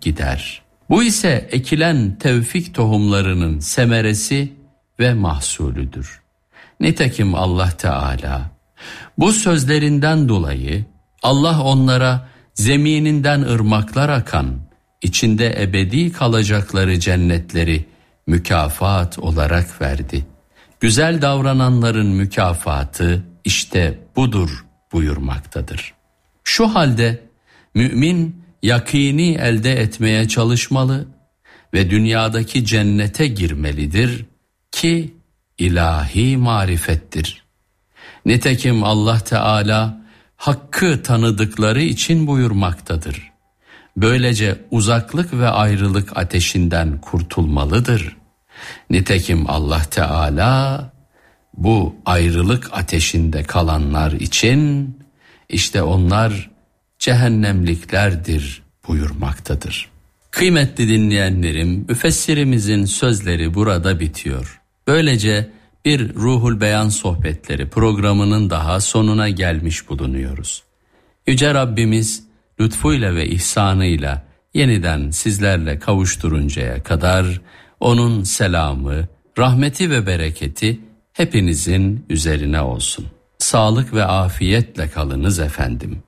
gider. Bu ise ekilen tevfik tohumlarının semeresi ve mahsulüdür. Nitekim Allah Teala bu sözlerinden dolayı Allah onlara zemininden ırmaklar akan, içinde ebedi kalacakları cennetleri mükafat olarak verdi. Güzel davrananların mükafatı işte budur buyurmaktadır. Şu halde mümin yakini elde etmeye çalışmalı ve dünyadaki cennete girmelidir ki ilahi marifettir. Nitekim Allah Teala hakkı tanıdıkları için buyurmaktadır. Böylece uzaklık ve ayrılık ateşinden kurtulmalıdır. Nitekim Allah Teala bu ayrılık ateşinde kalanlar için işte onlar cehennemliklerdir buyurmaktadır. Kıymetli dinleyenlerim, müfessirimizin sözleri burada bitiyor. Böylece bir Ruhul Beyan sohbetleri programının daha sonuna gelmiş bulunuyoruz. Yüce Rabbimiz lütfuyla ve ihsanıyla yeniden sizlerle kavuşturuncaya kadar onun selamı, rahmeti ve bereketi hepinizin üzerine olsun. Sağlık ve afiyetle kalınız efendim.